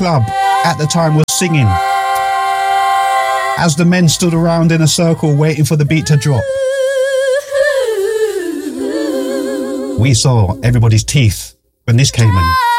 club at the time was singing. As the men stood around in a circle waiting for the beat to drop, we saw everybody's teeth when this came in.